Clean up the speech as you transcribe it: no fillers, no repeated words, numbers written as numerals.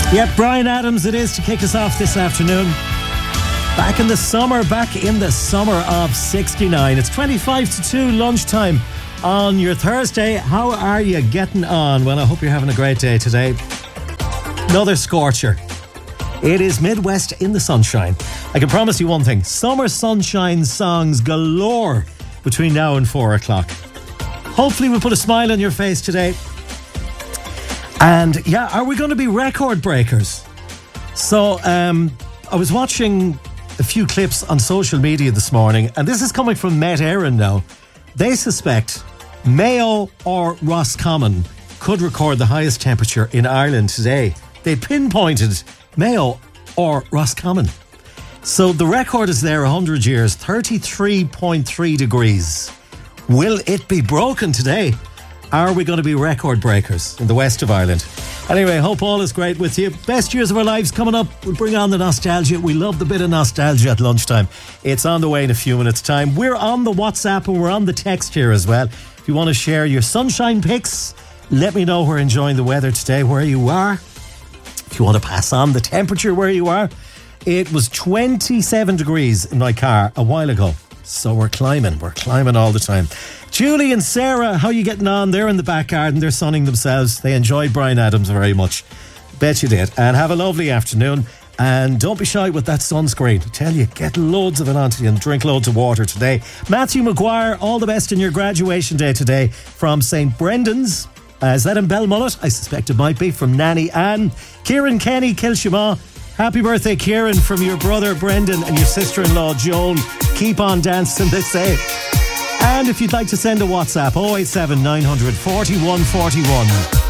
Yep, Bryan Adams it is to kick us off this afternoon. Back in the summer of 69. It's 25 to 2 lunchtime on your Thursday. How are you getting on? Well, I hope you're having a great day today. Another scorcher. It is Midwest in the sunshine. I can promise you one thing. Summer sunshine songs galore between now and 4 o'clock. Hopefully we'll put a smile on your face today. And yeah, are we going to be record breakers? So I was watching a few clips on social media this morning, and this is coming from Met Éireann now. They suspect Mayo or Roscommon could record the highest temperature in Ireland today. They pinpointed Mayo or Roscommon. So the record is there 100 years, 33.3 degrees. Will it be broken today? Are we going to be record breakers in the west of Ireland? Anyway, hope all is great with you. Best years of our lives coming up. We'll bring on the nostalgia. We love the bit of nostalgia at lunchtime. It's on the way in a few minutes' time. We're on the WhatsApp and we're on the text here as well. If you want to share your sunshine pics, let me know we're enjoying the weather today where you are. If you want to pass on the temperature where you are, it was 27 degrees in my car a while ago. So we're climbing all the time. Julie and Sarah, how are you getting on? They're in the back garden, they're sunning themselves. They enjoyed Bryan Adams very much. Bet you did. And have a lovely afternoon. And don't be shy with that sunscreen. I tell you, get loads of it onto you and drink loads of water today. Matthew Maguire, all the best in your graduation day today from St. Brendan's. Is that in Belmullet? I suspect it might be, from Nanny Ann. Kieran Kenny, Kilshima. Happy birthday, Kieran, from your brother Brendan and your sister-in-law Joan. Keep on dancing, they say. And if you'd like to send a WhatsApp, 087 900 4141.